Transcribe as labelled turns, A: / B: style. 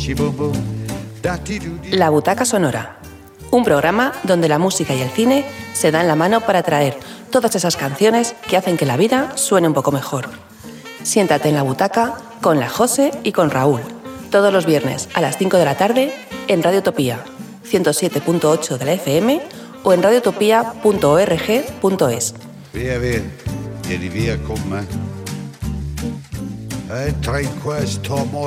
A: La Butaca Sonora, un programa donde la música y el cine se dan la mano para traer todas esas canciones que hacen que la vida suene un poco mejor. Siéntate en la butaca con la Jose y con Raúl, todos los viernes a las 5 de la tarde en Radio Utopía, 107.8 de la FM o en radiotopia.org.es.
B: Vieni via con me. Entra in questo amore.